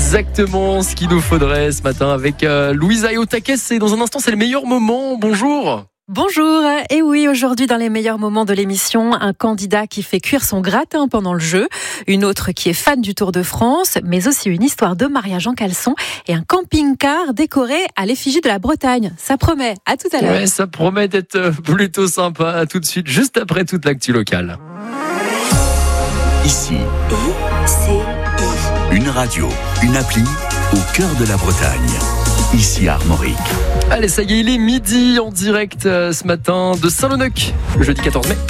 exactement ce qu'il nous faudrait ce matin avec Louisa Iotakes. Et dans un instant, c'est le meilleur moment. Bonjour. Bonjour, et oui, aujourd'hui dans les meilleurs moments de l'émission, un candidat qui fait cuire son gratin pendant le jeu, une autre qui est fan du Tour de France, mais aussi une histoire de mariage en caleçon et un camping-car décoré à l'effigie de la Bretagne. Ça promet, à tout à l'heure. Ouais, ça promet d'être plutôt sympa. À tout de suite, juste après toute l'actu locale. Ici, une radio, une appli au cœur de la Bretagne. Ici à Armorique. Allez, ça y est, il est midi en direct ce matin de Saint-Leneuc, le jeudi 14 mai.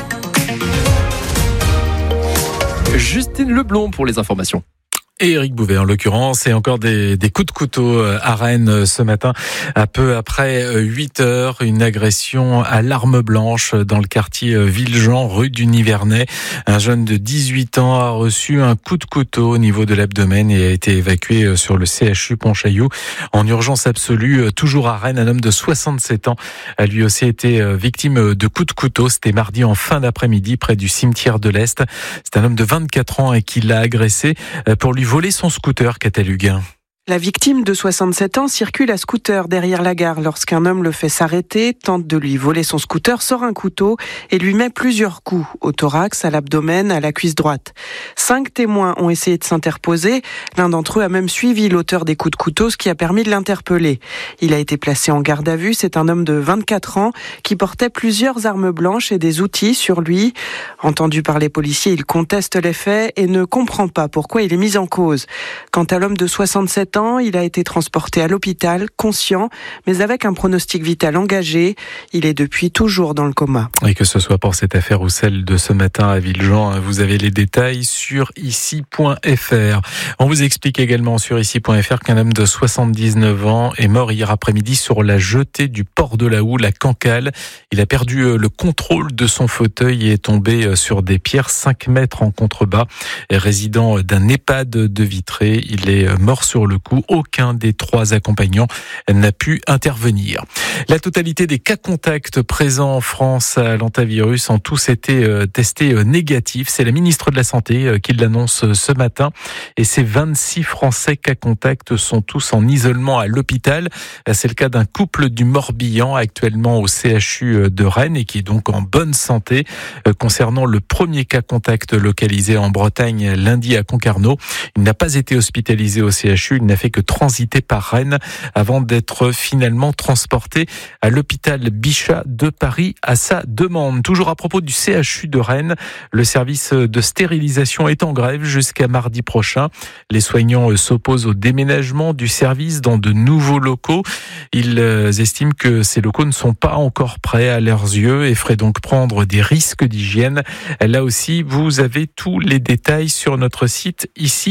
Justine Leblond pour les informations. Et Eric Bouvet en l'occurrence, et encore des coups de couteau à Rennes ce matin, un peu après 8h, une agression à l'arme blanche dans le quartier Villejean, rue du Nivernais. Un jeune de 18 ans a reçu un coup de couteau au niveau de l'abdomen et a été évacué sur le CHU Pontchaillou en urgence absolue. Toujours à Rennes, un homme de 67 ans a lui aussi été victime de coups de couteau. C'était mardi en fin d'après-midi près du cimetière de l'Est. C'est un homme de 24 ans qui l'a agressé pour lui voler son scooter, Catel Huguin. La victime de 67 ans circule à scooter derrière la gare lorsqu'un homme le fait s'arrêter, tente de lui voler son scooter, sort un couteau et lui met plusieurs coups au thorax, à l'abdomen, à la cuisse droite. 5 témoins ont essayé de s'interposer. L'un d'entre eux a même suivi l'auteur des coups de couteau, ce qui a permis de l'interpeller. Il a été placé en garde à vue. C'est un homme de 24 ans qui portait plusieurs armes blanches et des outils sur lui. Entendu par les policiers, il conteste les faits et ne comprend pas pourquoi il est mis en cause. Quant à l'homme de 67 ans, il a été transporté à l'hôpital, conscient, mais avec un pronostic vital engagé. Il est depuis toujours dans le coma. Et que ce soit pour cette affaire ou celle de ce matin à Villejean, vous avez les détails sur ici.fr. On vous explique également sur ici.fr qu'un homme de 79 ans est mort hier après-midi sur la jetée du port de la Houle à Cancale. Il a perdu le contrôle de son fauteuil et est tombé sur des pierres 5 mètres en contrebas. Résident d'un EHPAD de Vitré, il est mort sur le coup. Aucun des 3 accompagnants n'a pu intervenir. La totalité des cas contacts présents en France à l'hantavirus ont tous été testés négatifs. C'est la ministre de la Santé qui l'annonce ce matin. Et ces 26 Français cas contacts sont tous en isolement à l'hôpital. C'est le cas d'un couple du Morbihan actuellement au CHU de Rennes et qui est donc en bonne santé. Concernant le premier cas contact localisé en Bretagne lundi à Concarneau, il n'a pas été hospitalisé au CHU. Il n'a fait que transiter par Rennes avant d'être finalement transporté à l'hôpital Bichat de Paris à sa demande. Toujours à propos du CHU de Rennes, le service de stérilisation est en grève jusqu'à mardi prochain. Les soignants s'opposent au déménagement du service dans de nouveaux locaux. Ils estiment que ces locaux ne sont pas encore prêts à leurs yeux et feraient donc prendre des risques d'hygiène. Là aussi, vous avez tous les détails sur notre site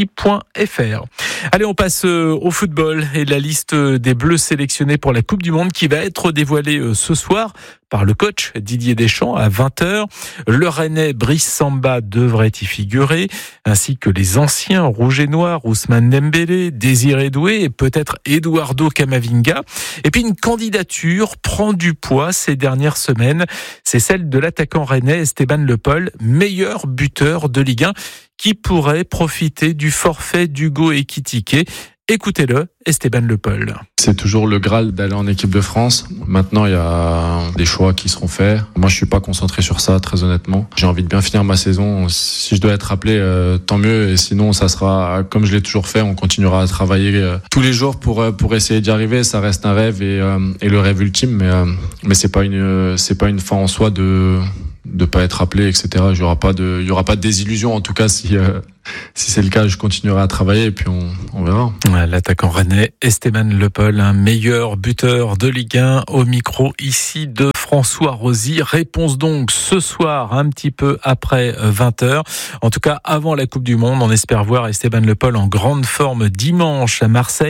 ici.fr. Allez, on passe au football et la liste des Bleus sélectionnés pour la Coupe du Monde qui va être dévoilée ce soir par le coach Didier Deschamps à 20h. Le Rennais Brice Samba devrait y figurer, ainsi que les anciens rouges et noirs Ousmane Dembélé, Désiré Doué et peut-être Eduardo Camavinga. Et puis une candidature prend du poids ces dernières semaines. C'est celle de l'attaquant rennais Esteban Le Pol, meilleur buteur de Ligue 1, qui pourrait profiter du forfait d'Hugo Ekitike. Écoutez-le, Esteban Le Pol. C'est toujours le Graal d'aller en équipe de France. Maintenant, il y a des choix qui seront faits. Moi, je suis pas concentré sur ça, très honnêtement. J'ai envie de bien finir ma saison. Si je dois être appelé, tant mieux. Et sinon, ça sera comme je l'ai toujours fait. On continuera à travailler tous les jours pour essayer d'y arriver. Ça reste un rêve et le rêve ultime. Mais c'est pas une fin en soi de pas être appelé, etc. Il y aura pas de désillusion, en tout cas, si c'est le cas, je continuerai à travailler et puis on verra. L'attaquant rennais Esteban Le Pol, un meilleur buteur de Ligue 1 au micro ici de François Rosy. Réponse donc ce soir, un petit peu après 20h. En tout cas, avant la Coupe du Monde, on espère voir Esteban Le Pol en grande forme dimanche à Marseille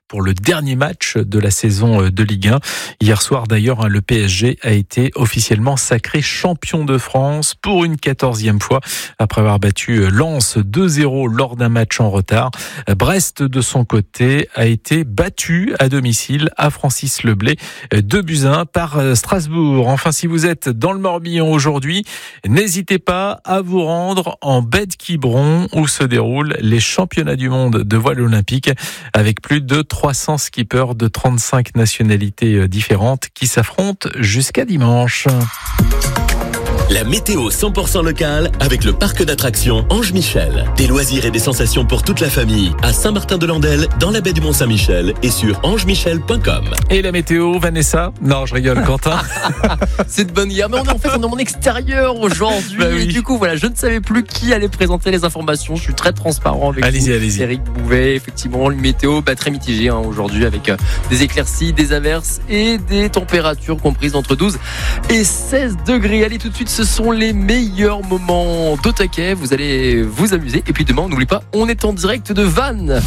pour le dernier match de la saison de Ligue 1. Hier soir d'ailleurs, le PSG a été officiellement sacré champion de France pour une 14e fois après avoir battu Lens 2-0 lors d'un match en retard. Brest de son côté a été battu à domicile à Francis-Leblay 2-1 par Strasbourg. Enfin, si vous êtes dans le Morbihan aujourd'hui, n'hésitez pas à vous rendre en baie de Quiberon où se déroulent les championnats du monde de voile olympique avec plus de 300 skippers de 35 nationalités différentes qui s'affrontent jusqu'à dimanche. La météo 100% locale avec le parc d'attractions Ange Michel. Des loisirs et des sensations pour toute la famille à Saint-Martin-de-Landelle, dans la baie du Mont-Saint-Michel et sur angemichel.com. Et la météo, Vanessa? Non, je rigole, Quentin. C'est de bonne guerre. Mais on est en extérieur aujourd'hui. Bah oui. Et du coup, voilà, je ne savais plus qui allait présenter les informations. Je suis très transparent avec vous. Allez-y. Eric Bouvet, effectivement, une météo très mitigée aujourd'hui avec des éclaircies, des averses et des températures comprises entre 12 et 16 degrés. Allez, tout de suite, ce sont les meilleurs moments d'Au Taquet. Vous allez vous amuser. Et puis demain, n'oubliez pas, on est en direct de Vannes.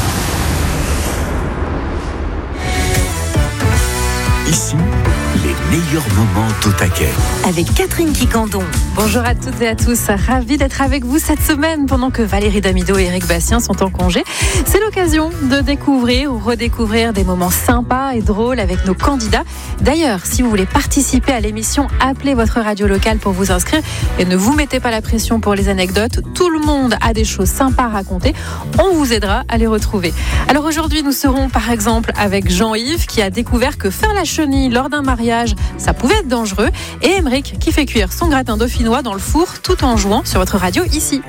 Ici, les meilleurs moments d'Au Taquet. Avec Catherine Quicandon. Bonjour à toutes et à tous, ravi d'être avec vous cette semaine pendant que Valérie Damido et Eric Bastien sont en congé. C'est l'occasion de découvrir ou redécouvrir des moments sympas et drôles avec nos candidats. D'ailleurs, si vous voulez participer à l'émission, appelez votre radio locale pour vous inscrire et ne vous mettez pas la pression pour les anecdotes. Tout le monde a des choses sympas à raconter. On vous aidera à les retrouver. Alors aujourd'hui, nous serons par exemple avec Jean-Yves qui a découvert que faire la chenille lors d'un mariage, ça pouvait être dangereux, et Émeric qui fait cuire son gratin dauphinois dans le four tout en jouant sur votre radio ici.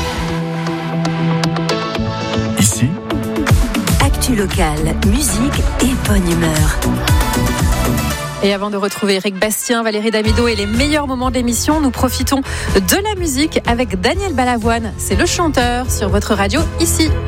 Ici, Actu locale, musique et bonne humeur. Et avant de retrouver Eric Bastien, Valérie Damido et les meilleurs moments de l'émission, nous profitons de la musique avec Daniel Balavoine. C'est le chanteur sur votre radio ici.